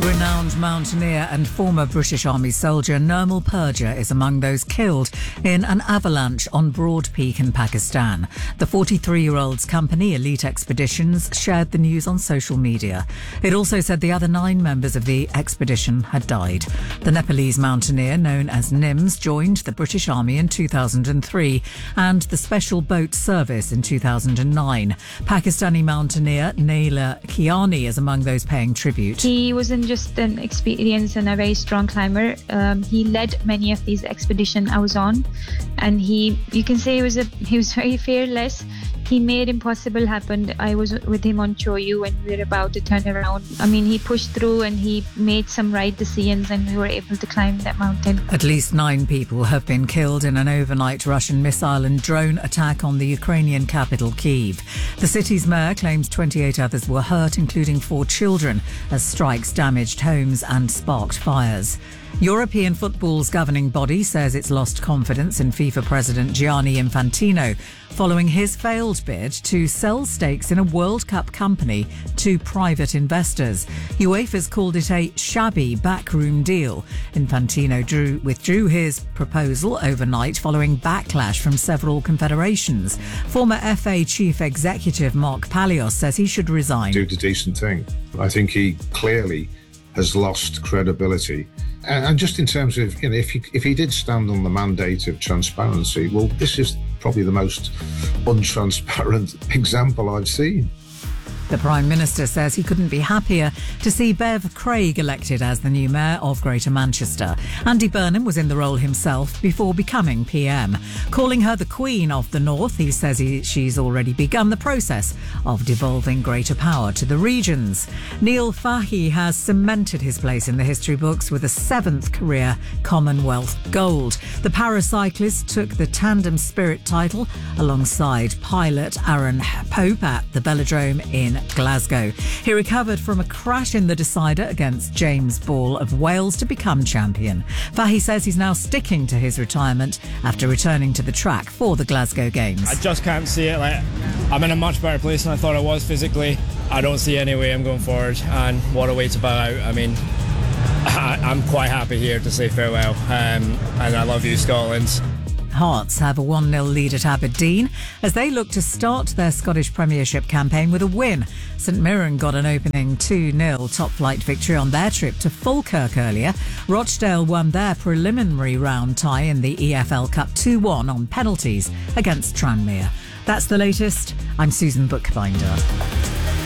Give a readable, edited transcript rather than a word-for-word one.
Renowned mountaineer and former British Army soldier Nirmal Purja is among those killed in an avalanche on Broad Peak in Pakistan. The 43-year-old's company, Elite Expeditions, shared the news on social media. It also said the other 9 members of the expedition had died. The Nepalese mountaineer, known as Nims, joined the British Army in 2003 and the Special Boat Service in 2009. Pakistani mountaineer Naila Kiani is among those paying tribute. He wasn't just an experienced and a very strong climber. He led many of these expeditions I was on, and you can say he was very fearless. He made impossible happen. I was with him on Choyu when we were about to turn around. I mean, he pushed through and he made some right decisions, and we were able to climb that mountain. At least 9 people have been killed in an overnight Russian missile and drone attack on the Ukrainian capital, Kyiv. The city's mayor claims 28 others were hurt, including 4 children, as strikes damaged homes and sparked fires. European football's governing body says it's lost confidence in FIFA President Gianni Infantino following his failed bid to sell stakes in a World Cup company to private investors. UEFA's called it a shabby backroom deal. Infantino withdrew his proposal overnight following backlash from several confederations. Former FA Chief Executive Mark Palios says he should resign. Do the decent thing. I think he clearly has lost credibility. And just in terms of, if he did stand on the mandate of transparency, well, this is probably the most untransparent example I've seen. The Prime Minister says he couldn't be happier to see Bev Craig elected as the new Mayor of Greater Manchester. Andy Burnham was in the role himself before becoming PM. Calling her the Queen of the North, he says she's already begun the process of devolving greater power to the regions. Neil Fahey has cemented his place in the history books with a 7th career Commonwealth gold. The paracyclist took the Tandem Spirit title alongside pilot Aaron Pope at the Velodrome in Glasgow. He recovered from a crash in the decider against James Ball of Wales to become champion. Fahey says he's now sticking to his retirement after returning to the track for the Glasgow Games. I just can't see it. I'm in a much better place than I thought I was physically. I don't see any way I'm going forward, and what a way to bow out. I mean, I'm quite happy here to say farewell, and I love you, Scotland. Hearts have a 1-0 lead at Aberdeen as they look to start their Scottish Premiership campaign with a win. St Mirren got an opening 2-0 top-flight victory on their trip to Falkirk earlier. Rochdale won their preliminary round tie in the EFL Cup 2-1 on penalties against Tranmere. That's the latest. I'm Susan Bookbinder.